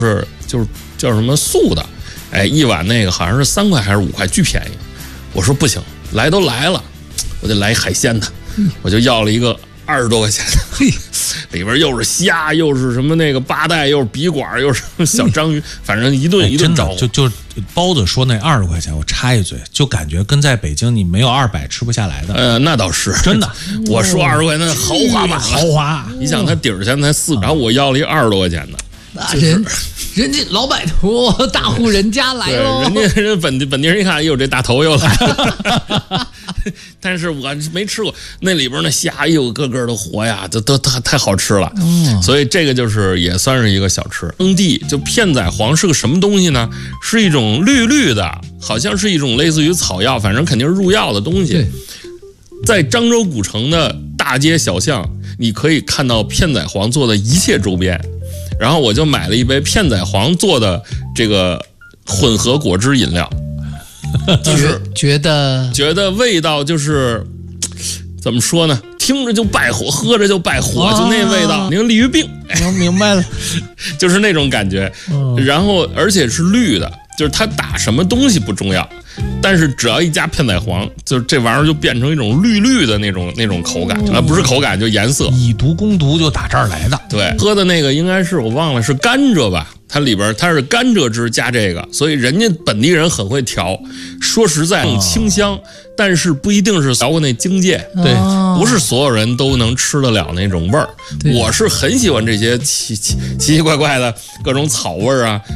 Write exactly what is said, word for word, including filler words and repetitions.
是就是叫什么素的，哎，一碗那个好像是三块还是五块，巨便宜。我说不行，来都来了，我就来海鲜的，我就要了一个二十多块钱的，里边又是虾，又是什么那个八带，又是笔管，又是小章鱼，反正一顿一顿招呼。 就就包子说那二十块钱，我插一嘴，就感觉跟在北京你没有二百吃不下来的。 呃，那倒是真的。 我说二十块钱豪华嘛， 豪华。 你想他底儿钱才四，然后我要了一二十多块钱的。 那人，人家老百图大户人家来喽， 人家人本地本地人一看，哟，这大头又来了。但是我没吃过那里边那虾，哎呦，个个都活呀，都都太太好吃了。嗯，所以这个就是也算是一个小吃。当地就片仔癀是个什么东西呢？是一种绿绿的，好像是一种类似于草药，反正肯定是入药的东西。在漳州古城的大街小巷，你可以看到片仔癀做的一切周边。然后我就买了一杯片仔癀做的这个混合果汁饮料，就是觉得觉得味道就是怎么说呢？听着就败火，喝着就败火，哦、就那味道，你看利于病。 我明白了， 就是那种感觉。嗯、然后而且是绿的，就是它打什么东西不重要。但是只要一加片仔癀，就是这玩意儿就变成一种绿绿的那种那种口感，啊，不是口感，就颜色。 以毒攻毒就打这儿来的。 对，喝的那个应该是我忘了是甘蔗吧，它里边它是甘蔗汁加这个，所以人家本地人很会调。说实在，更清香，但是不一定是调过那境界。对，不是所有人都能吃得了那种味儿。我是很喜欢这些奇奇奇奇怪怪的各种草味儿啊。